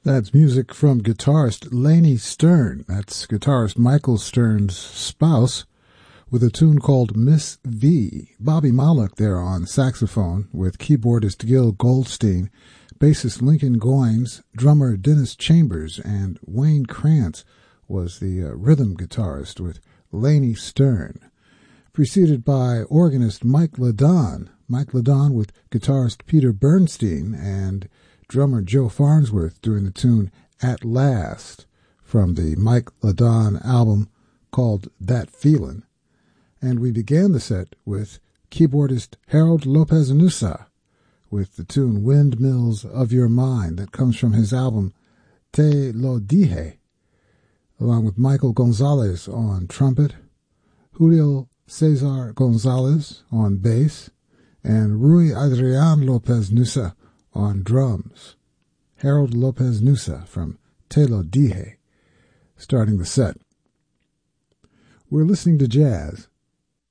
That's music from guitarist Laney Stern. That's guitarist Michael Stern's spouse, with a tune called Miss V. Bobby Malik there on saxophone with keyboardist Gil Goldstein, bassist Lincoln Goines, drummer Dennis Chambers, and Wayne Krantz was the rhythm guitarist with Laney Stern. Preceded by organist Mike Ladon. Mike Ladon with guitarist Peter Bernstein and drummer Joe Farnsworth doing the tune At Last from the Mike Ladon album called That Feelin'. And we began the set with keyboardist Harold Lopez Nussa with the tune Windmills of Your Mind that comes from his album Te Lo Dije, along with Michael Gonzalez on trumpet, Julio Cesar Gonzalez on bass, and Rui Adrian Lopez Nussa on drums. Harold Lopez Nussa from Te Lo Dije starting the set. We're listening to jazz.